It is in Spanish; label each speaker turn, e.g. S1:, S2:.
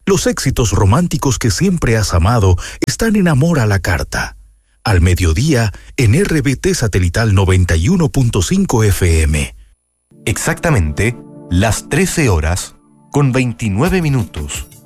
S1: Los éxitos románticos que siempre has amado están en Amor a la Carta. Al mediodía en RBT Satelital 91.5 FM.
S2: Exactamente las 13 horas con 29 minutos.